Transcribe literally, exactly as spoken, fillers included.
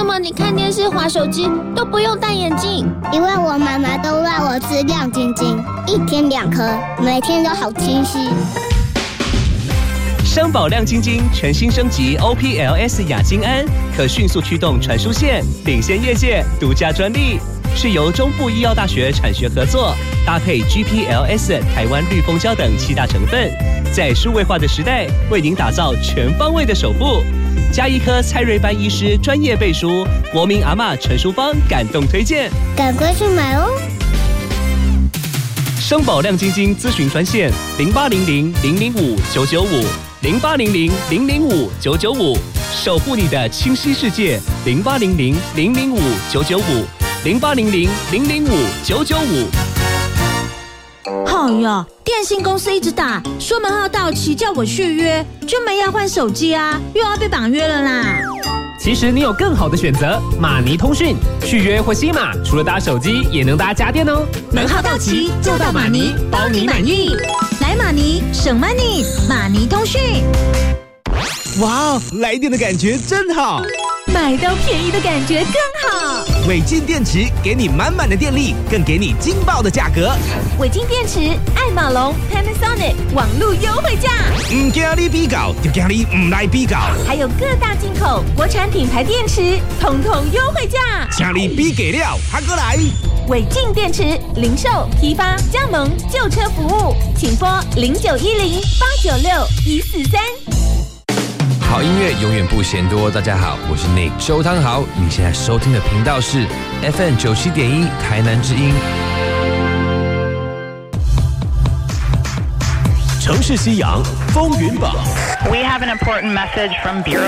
么你看电视、滑手机都不用戴眼镜？ 因为我妈妈都让我吃亮晶晶，一天两颗，每天都好清晰。 生宝亮晶晶全新升级 O P L S 亚精胺，可迅速驱动传输线，领先业界，独家专利。是由中部医药大学产学合作，搭配 G P L S、台湾绿蜂胶等七大成分，在数位化的时代，为您打造全方位的守护。加一颗蔡瑞班医师专业背书，国民阿嬷陈淑芳感动推荐， 赶快去买哦！ 生宝亮晶晶咨询专线零八零零零零五九九五零八零零零零五九九五，守护你的清晰世界零八零零零零五九九五。零八零零零零五九九五。 好呀，电信公司一直打，说门号到期叫我续约，就没要换手机啊，又要被绑约了啦。 其实你有更好的选择，马尼通讯续约或新码，除了搭手机，也能搭家电哦。 门号到期就到马尼，包你满意。来马尼省 money， 马尼通讯。 哇哦，来电的感觉真好。 买到便宜的感觉更好。 伟晋电池给你满满的电力，更给你惊爆的价格。 伟晋电池，爱马龙 Panasonic 网络优惠价。 唔惊你比较，就惊你唔来比较。 还有各大进口国产品牌电池，统统优惠价。 请你比给了，还过来。 伟晋电池零售、批发、加盟、旧车服务，请拨零九一零八九六一四三。 好音乐永远不嫌多。大家好，我是 Nick 周汤豪，你现在收听的频道是 F M 九七点一台南之音。 城市夕阳风云榜。 We have an important message from Bureau